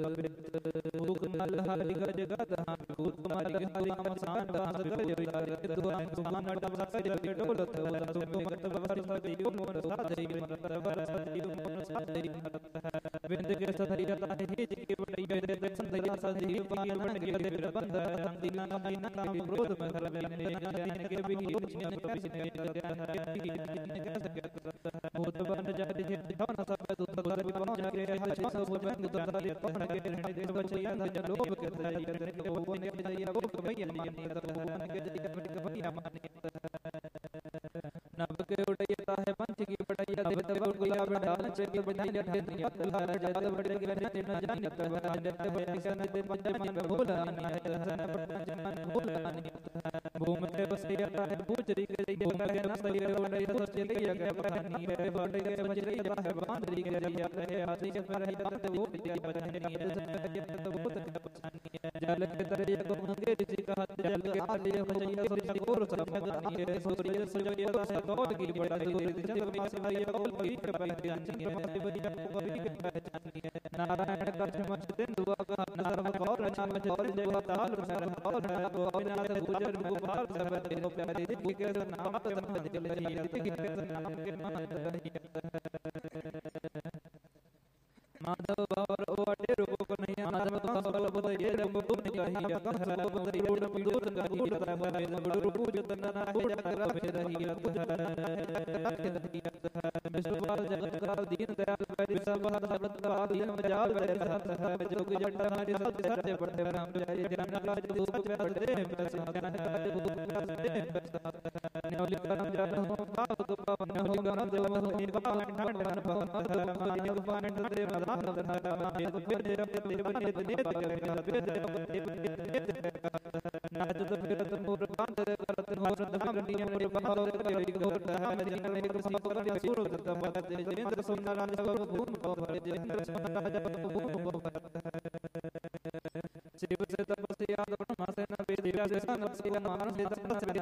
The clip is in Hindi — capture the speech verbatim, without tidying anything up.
भूख नल हरि गज गद हां भूत कुमारी के नाम सान दास कर विचार दुआन सुमान डब सज के डोलत उदन सुम गत वर सदी मोर साधई मन वर सदी मोर साधई विंद के सधई रता है जी के बड़ई मेरे दर्शन दया सधी पाल बन के फिर बंद दीना दीना नाम क्रोध में हर में दिन के भी दुनिया प्रभु ने भूत बन जाति है धन सब दुख कर पहुंच जाके है सब में दुदर दे पकड़ के रहने दे बचैया जन लोभ के दई करे को ने दई वो भैया नहीं तब मन के दई कपट भैया माने नभ के उड़ैया है पंच की पटैया देव तब गुलाब डाल से के बढ़ैया दे दुनिया तलहार जद बड़े के ने न जान कहरा जत बड़े सन दे पंच मन भूल आनी है सन पटना जन भूल आनी भूम में बसिया है पूजरी के भूम के न सही रोड़े तो चले गए पठानी है बड़े के मजरी है बांदरी के रिया है हाथी के पर है बात वो बिया बजनी है तो बहुत परेशानी है जल के तरह को मंगे जी का जल के आले बजैया सूर्य और सब गनी है सूर्य सूर्य का बहुत की बड़ा सूर्य जब मास में ये बोल पई पे पहचानी है बजैया को भी पहचानी है नारायण का चमच दिन दुआ का नजर और अच्छा में और देव ताल सर और गोविंद गुजर गोपाल सब तेरे प्यारे जी के नाम तो चले जी के नाम के नाम माधव बावर ओ अटे रूप को नहीं माधव तो सब बोल ये रूप को नहीं कही का सब बोल ये रूप दूर कही का बड़े बड़े रूप जो तना हो जाकर फिर रही विश्वपाल जगत का दीन दयाल बैठ सब हर का दीन मजाल बैठ साथ जोग जटा हरि सब सत्य पढ़ते राम जय जन लाज रूप में पढ़ते हैं बस जन रूप में पढ़ते हैं बस नौली करम जन हो पाप को पाप नौली करम देव हो निर्वाण ठंड मन भवन निर्वाण देव राम धरा ये तो फिर तेरे तेरे बने नेत कर फिर नाच तो फिर तुम मोर बांध करत मोर धाम नियम मोर बांध कर गोर धाम दिन में को सब कर सुर दत्त बात जेंद्र सोना राम सब भूम को भरे जेंद्र सोना जब भूम को शिव से तपस्या ब्रह्मा से न वेद से सन से मानस से तपन से